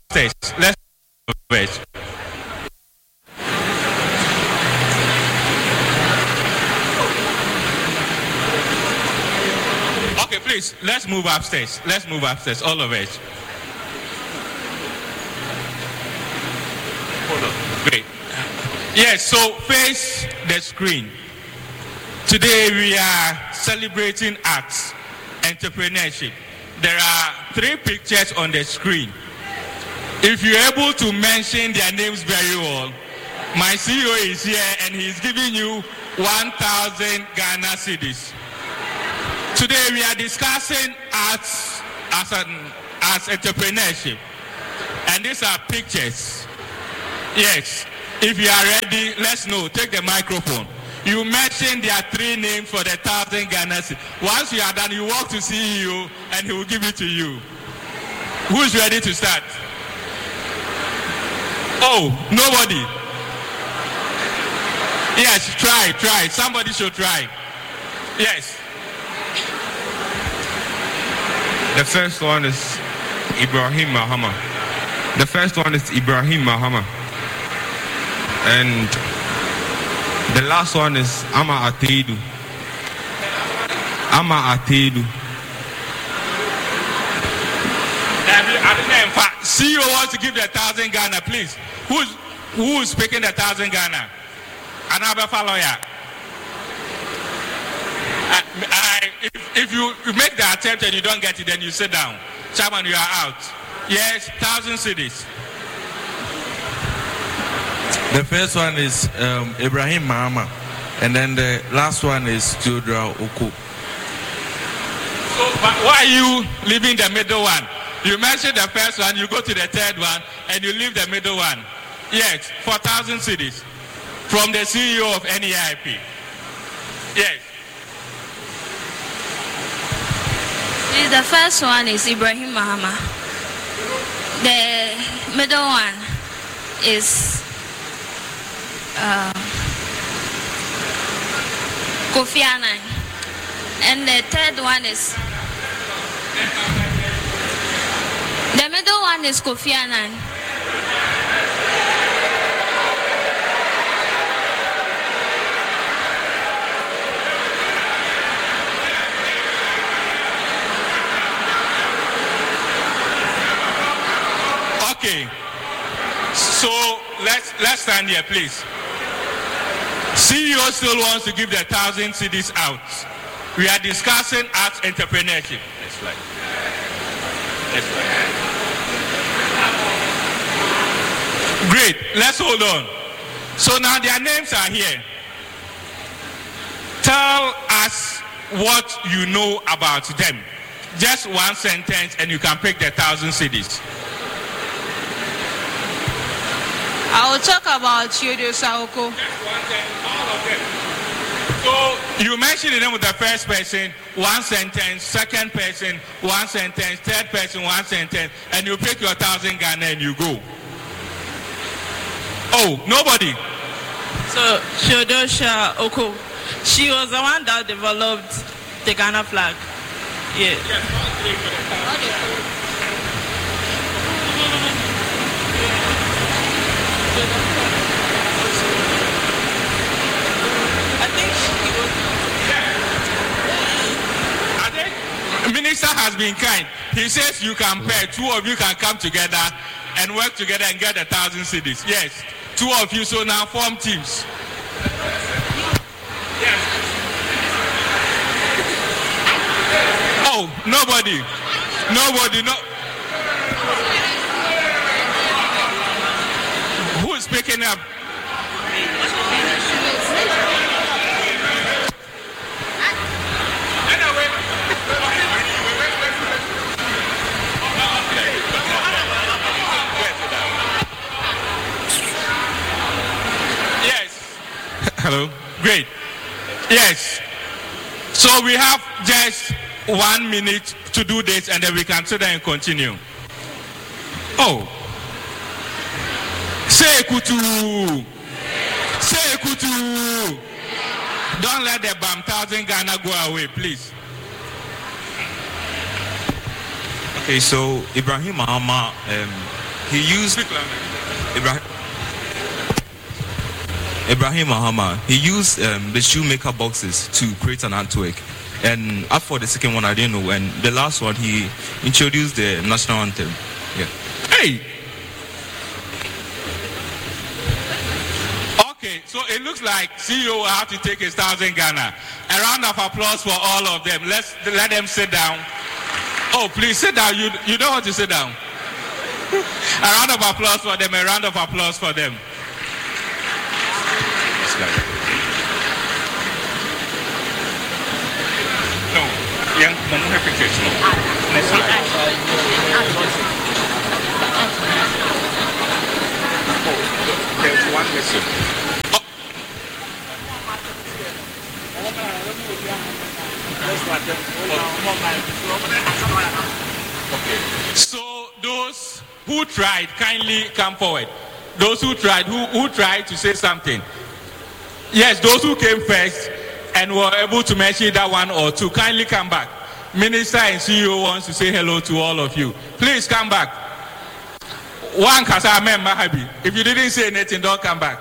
upstairs. Let's move it. Okay, please, let's move upstairs. Let's move upstairs, all of it. Hold on. Great. Yes, so face the screen. Today we are celebrating arts, entrepreneurship. There are 3 pictures on the screen. If you're able to mention their names very well, my CEO is here and he's giving you 1,000 Ghana cedis. Today we are discussing arts as entrepreneurship. And these are pictures. Yes, if you are ready, let's know. Take the microphone. You mentioned there are 3 names for the 1,000 Ghana cedis. Once you are done, you walk to CEO and he will give it to you. Who's ready to start? Oh, nobody. Yes, try. Somebody should try. Yes. The first one is Ibrahim Mahama. And the last one is Ama Ateidu. CEO wants to give the 1,000 Ghana, please. Who's speaking the 1,000 Ghana? Another follower. If you make the attempt and you don't get it, then you sit down. Chairman, you are out. Yes, 1,000 cedis. The first one is Ibrahim Mahama, and then the last one is Theodora Oku. So, but why are you leaving the middle one? You mentioned the first one, you go to the third one, and you leave the middle one. Yes, 4,000 cedis from the CEO of NEIP. Yes. The first one is Ibrahim Mahama. The middle one is Kofi Annan. And the third one is... The middle one is Kofi Annan. Okay, so let's stand here, please. CEO still wants to give the 1,000 cedis out. We are discussing arts entrepreneurship. Next slide. Great, let's hold on. So now their names are here. Tell us what you know about them. Just one sentence and you can pick the 1,000 cedis. I will talk about Theodora Oku. So you mentioned the name of the first person, one sentence, second person, one sentence, third person, one sentence, and you pick your 1,000 Ghana and you go. Oh, nobody. So Theodora Oku, she was the one that developed the Ghana flag. Yeah. Minister has been kind. He says you can pair, 2 of you can come together and work together and get 1,000 cedis. Yes, 2 of you, so now form teams. Yes. Oh, nobody. Who is picking up? Hello. Great. Yes. So we have just 1 minute to do this and then we can sit there and continue. Oh. Say kutu. Say kutu. Don't let the BAM 1,000 Ghana go away, please. Okay, so Ibrahim Mahama he used Ibrahim Mahama. He used the shoemaker boxes to create an artwork. And as for the second one, I didn't know. And the last one, he introduced the national anthem. Yeah. Hey! Okay, so it looks like CEO will have to take 1,000 Ghana. A round of applause for all of them. Let them sit down. Oh, please sit down. You don't want to sit down. A round of applause for them. A round of applause for them. No, young pictures. Next slide. Oh, there's one missing. Okay. So those who tried, kindly come forward. Those who tried, who tried to say something. Yes, those who came first and were able to mention that one or two, kindly come back. Minister and CEO wants to say hello to all of you. Please come back. One Kasa member, if you didn't say anything, don't come back.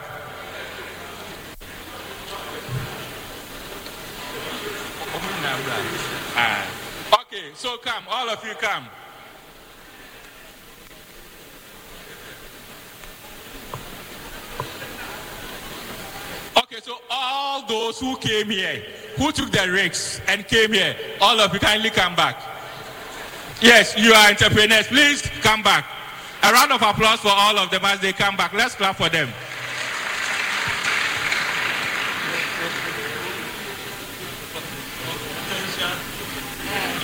Okay, so come, all of you come. Okay, so all those who came here, who took the risks and came here, all of you kindly come back. Yes, you are entrepreneurs. Please come back. A round of applause for all of them as they come back. Let's clap for them.